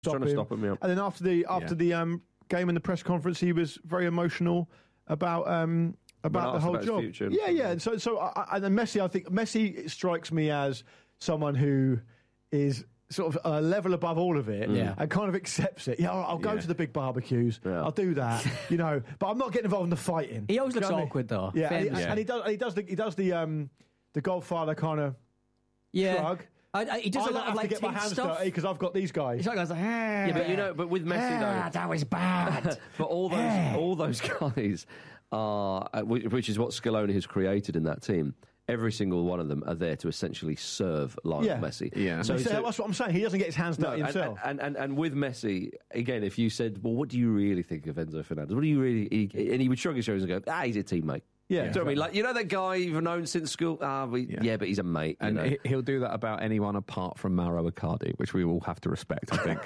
trying to stop him. Yeah. And then after the game in the press conference, he was very emotional about the whole job. Yeah. And and then Messi, I think Messi strikes me as someone who is sort of a level above all of it and kind of accepts it. Yeah, I'll go to the big barbecues. Yeah. I'll do that, but I'm not getting involved in the fighting. He always looks awkward though. Yeah, and he does the Godfather kind of shrug. He does a lot of like to get my hands stuff dirty because I've got these guys. He's like, but with Messi though, that was bad. but all those guys are, which is what Scaloni has created in that team. Every single one of them are there to essentially serve Lionel Messi. Yeah. So that's what I'm saying. He doesn't get his hands dirty himself. And with Messi, again, if you said, well, what do you really think of Enzo Fernandez? What do you really... and he would shrug his shoulders and go, he's a teammate. Yeah. Do you know what I mean? Like, you know that guy you've known since school? But he's a mate. And he'll do that about anyone apart from Mauro Icardi, which we all have to respect, I think.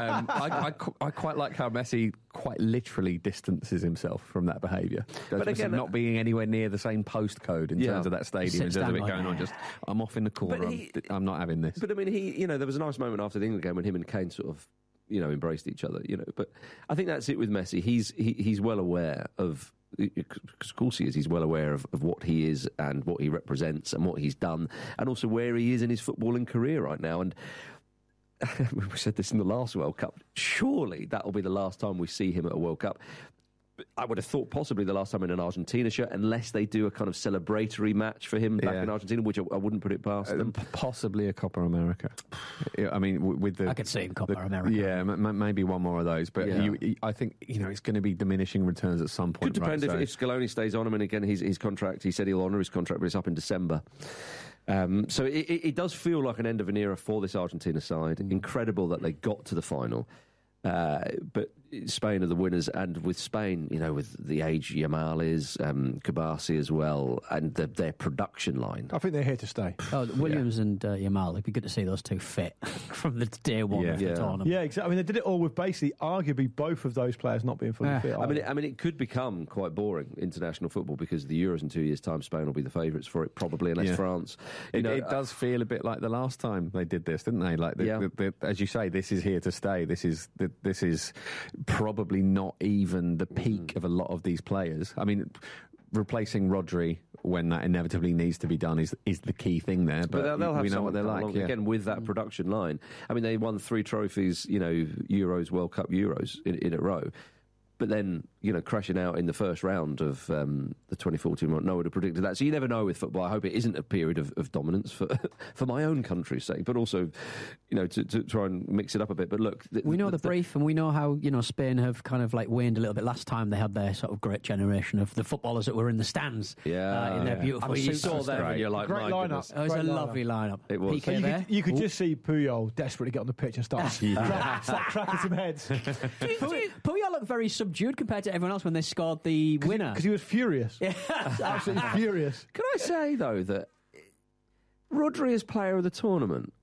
I quite like how Messi quite literally distances himself from that behaviour. But again, not being anywhere near the same postcode in terms of that stadium. There's a bit going on. Just, I'm off in the corner. I'm not having this. But I mean, there was a nice moment after the England game when him and Kane sort of, embraced each other. But I think that's it with Messi. He's well aware of. Because of course he is. He's well aware of what he is and what he represents and what he's done, and also where he is in his footballing career right now. And we said this in the last World Cup. Surely that will be the last time we see him at a World Cup. I would have thought possibly the last time in an Argentina shirt, unless they do a kind of celebratory match for him back in Argentina, which I wouldn't put it past them. Possibly a Copa America. I mean, I could see in Copa America. Yeah, maybe one more of those. But I think it's going to be diminishing returns at some point. Could depend if Scaloni stays on him. And again, his contract. He said he'll honour his contract, but it's up in December. So it does feel like an end of an era for this Argentina side. Incredible that they got to the final. But Spain are the winners, and with Spain, with the age Yamal is, Kabasi as well, and their production line. I think they're here to stay. Williams and Yamal, it'd be good to see those two fit from the day one of the tournament. Yeah, exactly. I mean, they did it all with basically, arguably, both of those players not being fully fit. I mean, it could become quite boring international football because the Euros in 2 years' time, Spain will be the favourites for it, probably, unless France. It does feel a bit like the last time they did this, didn't they? Like, as you say, this is here to stay. This is probably not even the peak of a lot of these players. I mean, replacing Rodri when that inevitably needs to be done is the key thing there. But we know what they're like. Again, with that production line. I mean, they won 3 trophies, Euros, World Cup Euros in a row. But then, crashing out in the first round of the 2014 one, no one would have predicted that. So you never know with football. I hope it isn't a period of dominance for my own country's sake, but also, to try and mix it up a bit. But look... we know the brief, and we know how, Spain have kind of like waned a little bit. Last time they had their sort of great generation of the footballers that were in the stands. In their beautiful suits. You saw them and you're like, great my lineup. goodness. It was a lovely lineup. It was. You could just see Puyol desperately get on the pitch and start cracking some heads. Puyol looked very subdued compared to everyone else when they scored the winner. Because he was furious. Absolutely furious. Can I say, though, that Rodri as player of the tournament,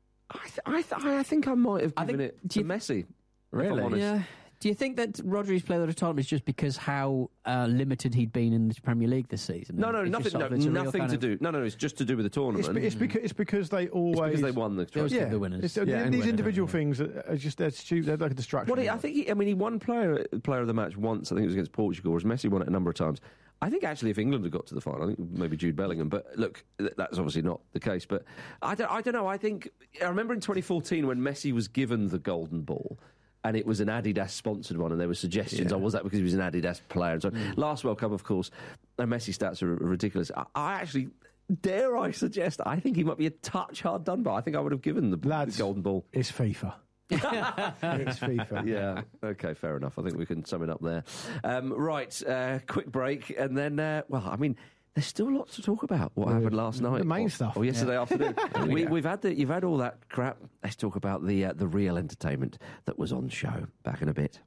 I think I might have given it to Messi. Really? Yeah. Do you think that Rodri's player of the tournament is just because how limited he'd been in the Premier League this season? No, nothing to do. No, it's just to do with the tournament. It's because they always... It's because they won the trophy. The winners. These individual things are just, they're stupid. They're like a distraction. Well, I think he won player of the match once. I think it was against Portugal, whereas Messi won it a number of times. I think actually if England had got to the final, I think maybe Jude Bellingham. But look, that's obviously not the case. But I don't know. I remember in 2014 when Messi was given the golden ball, and it was an Adidas sponsored one, and there were suggestions, was that because he was an Adidas player? And so last World Cup, of course, and Messi stats are ridiculous. I actually, dare I suggest, I think he might be a touch hard done by. I think I would have given the golden ball. It's FIFA. It's FIFA. Yeah, okay, fair enough. I think we can sum it up there. Right, quick break, and then, there's still lots to talk about. What happened last night? The main stuff. Or yesterday afternoon. You've had all that crap. Let's talk about the real entertainment that was on show. Back in a bit.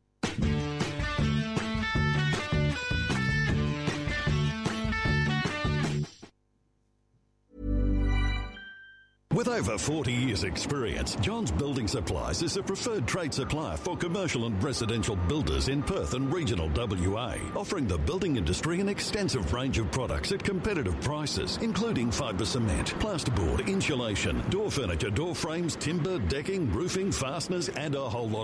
With over 40 years' experience, Johns Building Supplies is a preferred trade supplier for commercial and residential builders in Perth and regional WA, offering the building industry an extensive range of products at competitive prices, including fibre cement, plasterboard, insulation, door furniture, door frames, timber, decking, roofing, fasteners, and a whole lot